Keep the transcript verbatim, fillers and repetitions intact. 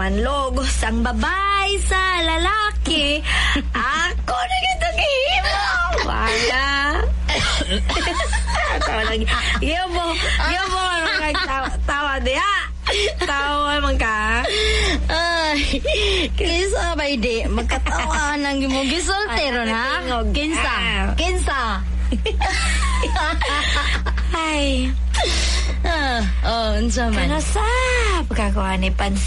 manlogos ang babae sa lalaki. Ako na kita kahimo. Wala. Tawa lagi. Gibo, gibo, tawa, tawa diha. Tawa man ka. Ay, kisa ba hindi? Magkatawa nang mo gisultero na. Kinsa? Kinsa? Ay. Ah, oh, unsa man? Kano sa pagkakuha ni Pans